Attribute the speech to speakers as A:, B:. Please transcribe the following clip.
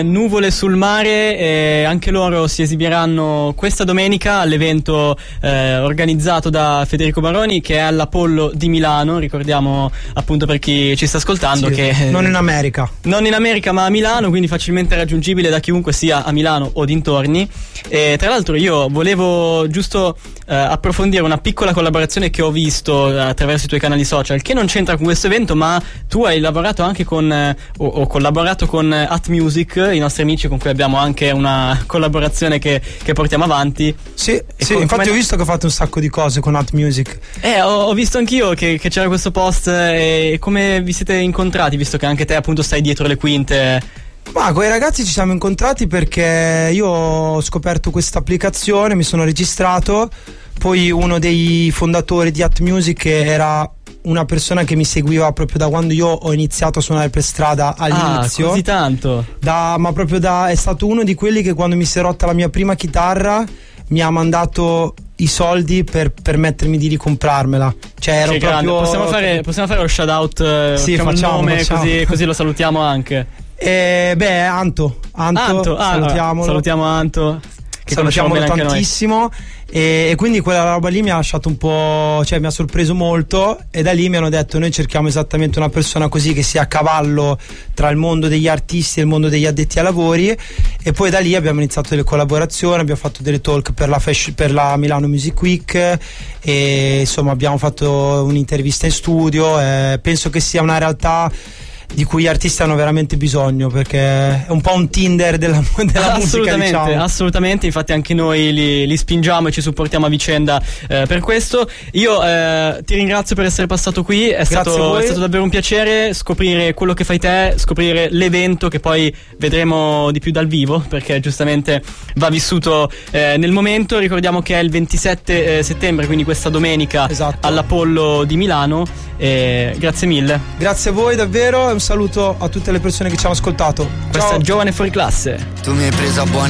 A: Nuvole sul mare, anche loro si esibiranno questa domenica all'evento organizzato da Federico Baroni, che è all'Apollo di Milano. Ricordiamo appunto per chi ci sta ascoltando che
B: non in America
A: ma a Milano, quindi facilmente raggiungibile da chiunque sia a Milano o dintorni. E tra l'altro io volevo giusto approfondire una piccola collaborazione che ho visto attraverso i tuoi canali social, che non c'entra con questo evento, ma tu hai lavorato anche con o collaborato con At Music, i nostri amici con cui abbiamo anche una collaborazione che portiamo avanti.
B: Sì, infatti ho visto che ho fatto un sacco di cose con At Music.
A: Ho visto anch'io che c'era questo post, e come vi siete incontrati, visto che anche te appunto stai dietro le quinte?
B: Ma con i ragazzi ci siamo incontrati perché io ho scoperto questa applicazione, mi sono registrato, poi uno dei fondatori di At Music era una persona che mi seguiva proprio da quando io ho iniziato a suonare per strada all'inizio.
A: Così tanto?
B: È stato uno di quelli che quando mi si è rotta la mia prima chitarra mi ha mandato i soldi per permettermi di ricomprarmela. Cioè ero proprio...
A: Possiamo fare lo shout out,
B: sì, facciamo.
A: Così lo salutiamo anche.
B: Anto, salutiamolo.
A: Salutiamo Anto, che
B: salutiamolo tantissimo. E quindi quella roba lì mi ha lasciato un po', cioè mi ha sorpreso molto, e da lì mi hanno detto: noi cerchiamo esattamente una persona così, che sia a cavallo tra il mondo degli artisti e il mondo degli addetti ai lavori. E poi da lì abbiamo iniziato delle collaborazioni, abbiamo fatto delle talk per la Milano Music Week, e insomma abbiamo fatto un'intervista in studio. Penso che sia una realtà di cui gli artisti hanno veramente bisogno, perché è un po' un Tinder della musica, diciamo.
A: Assolutamente, infatti anche noi li spingiamo e ci supportiamo a vicenda per questo. Io ti ringrazio per essere passato qui, è stato davvero un piacere scoprire quello che fai te, scoprire l'evento che poi vedremo di più dal vivo, perché giustamente va vissuto nel momento. Ricordiamo che è il 27 settembre, quindi questa domenica, esatto, all'Apollo di Milano. Grazie mille.
B: Grazie a voi davvero, e un saluto a tutte le persone che ci hanno ascoltato.
A: Questa è Giovane Fuori Classe.
C: Tu mi hai preso a buona